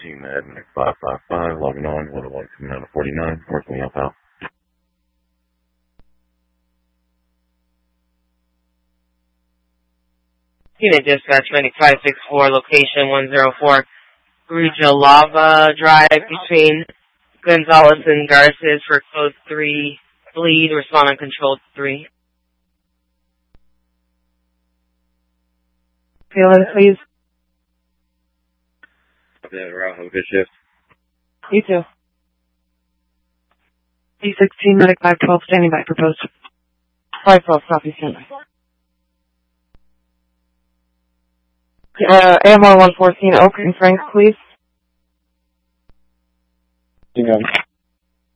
Med, Medic 555, logging on, 101 coming out of 49, where can we help out? Unit Dispatch, Medic 564, location 104, Gruja Lava Drive between Gonzales and Garces for code 3, bleed, respond on control 3. Feel it, please. Copy that, route, have a good shift. You too. D16, Medic 512, standing by, proposed. 512, copy, standby. AMR 114, Oak and Frank, please. You got it.